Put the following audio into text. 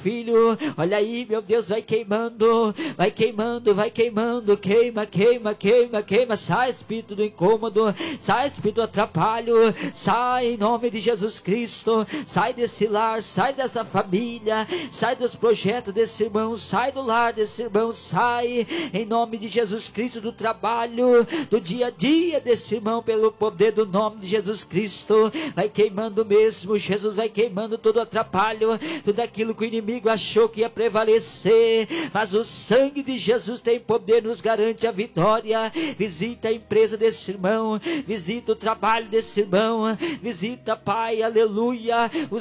filho. Olha aí, meu Deus, vai queimando, vai queimando, vai queimando, queima, queima, queima, queima. Sai, espírito do incômodo, sai, espírito do atrapalho, sai em nome de Jesus Cristo. Sai desse lar, sai dessa família, sai dos projetos desse irmão, sai do lar desse irmão, sai em nome de Jesus Cristo, do trabalho, do dia a dia desse irmão, pelo poder do nome de Jesus Cristo. Vai queimando mesmo, Jesus vai queimando todo atrapalho, tudo aquilo que o inimigo achou que ia prevalecer, mas o sangue de Jesus tem poder, nos garante a vitória. Visita a empresa desse irmão, visita o trabalho desse irmão, visita, Pai, aleluia, o